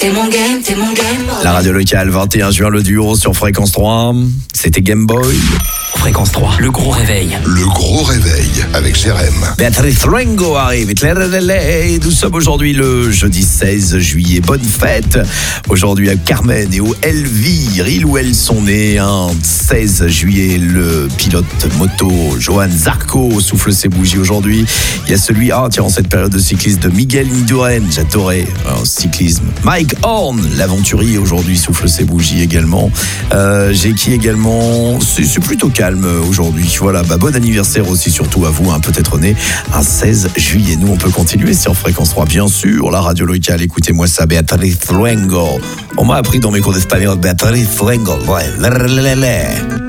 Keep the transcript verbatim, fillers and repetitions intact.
T'es mon game, t'es mon game boy. La radio locale, vingt et un juin, le duo sur Fréquence trois. C'était Game Boy. Fréquence trois, le gros réveil. Le gros réveil avec Jérém. Béatrice Rengo arrive. Et nous sommes aujourd'hui le jeudi seize juillet. Bonne fête aujourd'hui à Carmen et au Elvire, il où elles sont nées. Un seize juillet, le pilote moto Johan Zarco souffle ses bougies aujourd'hui. Il y a celui, ah tiens, en cette période de cyclisme, de Miguel Indurain, j'adorais un cyclisme. Mike Horn, l'aventurier, aujourd'hui souffle ses bougies également. Euh, j'ai qui également, c'est, c'est plutôt calme aujourd'hui. Voilà, bah, bon anniversaire aussi, surtout à vous, hein, peut-être né un seize juillet. Nous, on peut continuer sur Fréquence trois, bien sûr, la radio locale. Écoutez-moi ça, Béatrice Rengo. On m'a appris dans mes cours d'espagnol, Béatrice Rengo. Ouais.